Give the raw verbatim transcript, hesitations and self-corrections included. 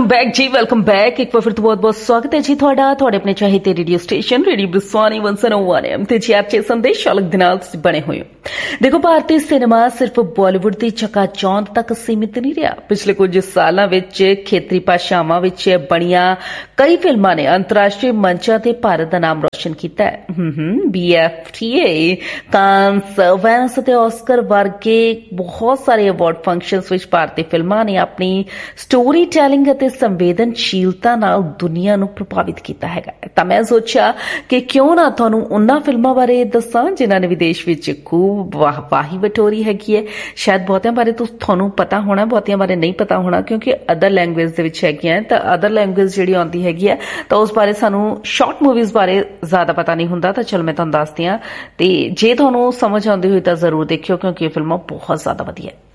Welcome back ਜੀ welcome back ਇੱਕ ਵਾਰ ਫਿਰ ਤੋਂ ਬਹੁਤ ਬਹੁਤ ਸਵਾਗਤ ਹੈ ਜੀ ਤੁਹਾਡਾ ਤੁਹਾਡੇ ਆਪਣੇ ਚਾਹੀਦੇ ਰੇਡੀਓ ਸਟੇਸ਼ਨ ਰੇਡੀਓ ਬ੍ਰਿਸਵਾਨੀ ਇੱਕ ਸੌ ਇੱਕ ਐਮ ਤੇ ਜੀ ਆਰਚੇ ਸੰਦੇਸ਼ ਅਲੱਗ ਦੇ ਨਾਲ ਤੁਸੀਂ ਬਣੇ ਹੋਏ ਹੋ। ਦੇਖੋ ਭਾਰਤੀ ਸਿਨੇਮਾ ਸਿਰਫ ਬਾਲੀਵੁੱਡ ਦੀ ਚਕਾਚੌਂਧ ਤੱਕ ਸੀਮਿਤ ਨਹੀਂ ਰਿਹਾ। ਪਿਛਲੇ ਕੁਝ ਸਾਲਾਂ ਵਿੱਚ ਖੇਤਰੀ ਭਾਸ਼ਾਵਾਂ ਵਿੱਚ ਬਣੀਆਂ ਕਈ ਫਿਲਮਾਂ ਨੇ ਅੰਤਰਰਾਸ਼ਟਰੀ ਮੰਚਾਂ ਤੇ ਭਾਰਤ ਦਾ ਨਾਮ ਰੋਸ਼ਨ ਕੀਤਾ ਹੈ। ਬੀ ਐਫ ਟੀ ਏ ਕਾਂਸ ਵੈਨਸ ਅਤੇ ਆਸਕਰ ਵਰਗੇ ਬਹੁਤ ਸਾਰੇ ਅਵਾਰਡ ਫੰਕਸ਼ਨਸ ਵਿੱਚ ਭਾਰਤੀ ਫਿਲਮਾਂ ਨੇ ਆਪਣੀ ਸਟੋਰੀ ਟੈਲਿੰਗ ਅਤੇ ਸੰਵੇਦਨਸ਼ੀਲਤਾ ਨਾਲ ਦੁਨੀਆ ਨੂੰ ਪ੍ਰਭਾਵਿਤ ਕੀਤਾ ਹੈਗਾ। ਤਾਂ ਮੈਂ ਸੋਚਿਆ ਕਿ ਕਿਉਂ ਨਾ ਤੁਹਾਨੂੰ ਉਹਨਾਂ ਫਿਲਮਾਂ ਬਾਰੇ ਦੱਸਾਂ ਜਿਨ੍ਹਾਂ ਨੇ ਵਿਦੇਸ਼ ਵਿੱਚ ਖੂਬ ਵਾਹਵਾਹੀ ਬਟੋਰੀ ਹੈਗੀ ਹੈ। ਸ਼ਾਇਦ ਬਹੁਤਿਆਂ ਬਾਰੇ ਤੁਹਾਨੂੰ ਪਤਾ ਹੋਣਾ, ਬਹੁਤਿਆਂ ਬਾਰੇ ਨਹੀਂ ਪਤਾ ਹੋਣਾ ਕਿਉਂਕਿ ਅਦਰ ਲੈਂਗੁਏਜ ਦੇ ਵਿੱਚ ਹੈਗੀਆਂ। ਤਾਂ ਅਦਰ ਲੈਂਗੁਏਜ ਜਿਹੜੀ ਆਉਂਦੀ ਹੈਗੀ ਹੈ ਤਾਂ ਉਸ ਬਾਰੇ ਸਾਨੂੰ ਸ਼ਾਰਟ ਮੂਵੀਜ਼ ਬਾਰੇ ਜ਼ਿਆਦਾ ਪਤਾ ਨਹੀਂ ਹੁੰਦਾ। ਤਾਂ ਚਲੋ ਮੈਂ ਤੁਹਾਨੂੰ ਦੱਸਦੀ ਹਾਂ, ਤੇ ਜੇ ਤੁਹਾਨੂੰ ਸਮਝ ਆਉਂਦੀ ਹੋਈ ਤਾਂ ਜ਼ਰੂਰ ਦੇਖਿਓ ਕਿਉਂਕਿ ਇਹ ਫਿਲਮਾਂ ਬਹੁਤ ਜ਼ਿਆਦਾ ਵਧੀਆ ਹੈ।